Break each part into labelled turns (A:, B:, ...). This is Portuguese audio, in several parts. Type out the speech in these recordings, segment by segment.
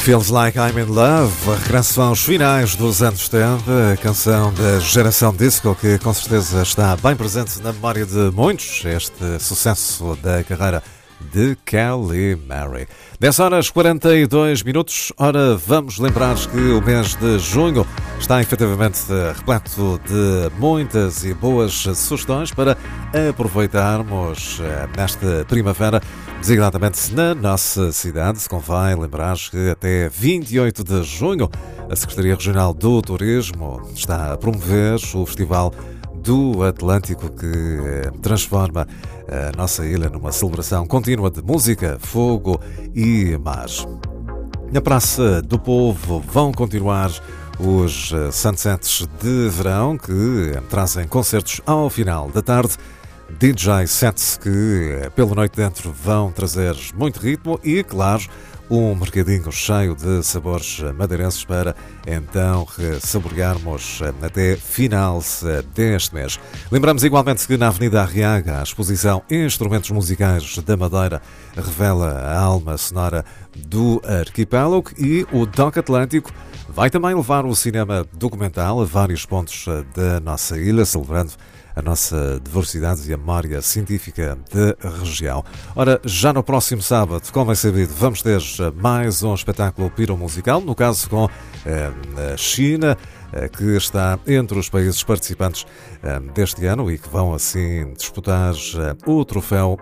A: Feels Like I'm in Love, regresso aos finais dos anos 70, a canção da geração disco que com certeza está bem presente na memória de muitos, este sucesso da carreira de Kelly Mary. 10 horas 42 minutos, ora vamos lembrar que o mês de junho está efetivamente repleto de muitas e boas sugestões para aproveitarmos nesta primavera, designadamente na nossa cidade. Convém lembrar que até 28 de junho a Secretaria Regional do Turismo está a promover o Festival do Atlântico, que transforma a nossa ilha numa celebração contínua de música, fogo e mar. Na Praça do Povo vão continuar os sunsets de verão, que trazem concertos ao final da tarde, DJ sets que pela noite dentro vão trazer muito ritmo e, claro, um mercadinho cheio de sabores madeirenses para então saborearmos até final deste mês. Lembramos igualmente que na Avenida Arriaga a exposição Instrumentos Musicais da Madeira revela a alma sonora do arquipélago e o DOC Atlântico vai também levar o cinema documental a vários pontos da nossa ilha, celebrando a nossa diversidade e a memória científica da região. Ora, já no próximo sábado, como é sabido, vamos ter mais um espetáculo piromusical, no caso com a China, que está entre os países participantes deste ano e que vão assim disputar o troféu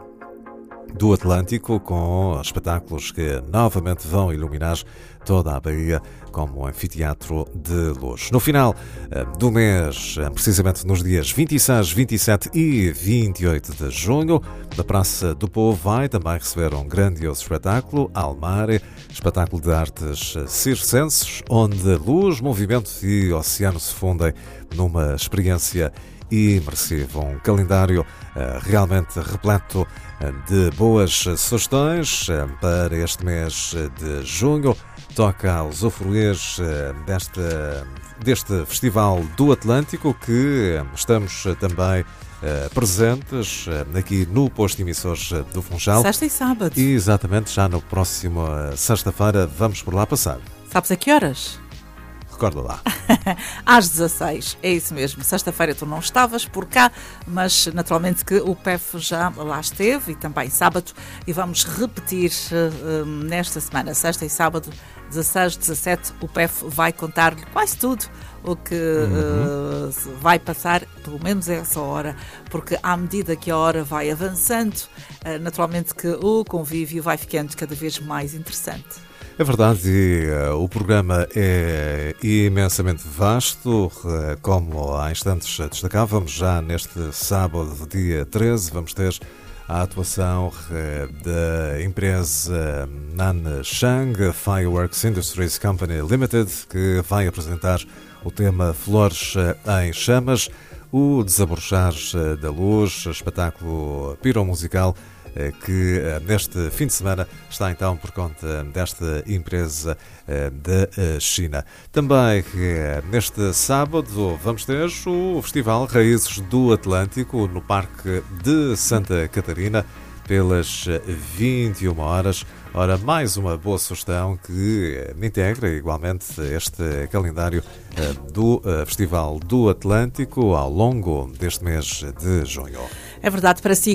A: do Atlântico, com espetáculos que novamente vão iluminar toda a Bahia como um anfiteatro de luz. No final do mês, precisamente nos dias 26, 27 e 28 de junho, a Praça do Povo vai também receber um grandioso espetáculo, Almare, espetáculo de artes circenses, onde luz, movimento e oceano se fundem numa experiência imersiva. Um calendário realmente repleto de boas sugestões para este mês de junho. Toca a usufruir deste Festival do Atlântico, que estamos também presentes aqui no posto emissores do Funchal.
B: Sexta e sábado.
A: E exatamente, já no próximo sexta-feira vamos por lá passar.
B: Sabes a que horas?
A: Recorda lá.
B: Às 16, é isso mesmo. Sexta-feira tu não estavas por cá, mas naturalmente que o PEF já lá esteve, e também sábado, e vamos repetir nesta semana, sexta e sábado, 16, 17, o PEF vai contar-lhe quase tudo o que vai passar, pelo menos a essa hora, porque à medida que a hora vai avançando, naturalmente que o convívio vai ficando cada vez mais interessante.
A: É verdade, e o programa é imensamente vasto, como há instantes destacávamos. Já neste sábado, dia 13, vamos ter a atuação da empresa Nanshang Fireworks Industries Company Limited, que vai apresentar o tema Flores em Chamas, o Desabrochar da Luz, espetáculo piromusical que neste fim de semana está então por conta desta empresa da China. Também neste sábado vamos ter o Festival Raízes do Atlântico no Parque de Santa Catarina pelas 21 horas. Ora, mais uma boa sugestão que integra igualmente este calendário do Festival do Atlântico ao longo deste mês de junho.
B: É verdade, para si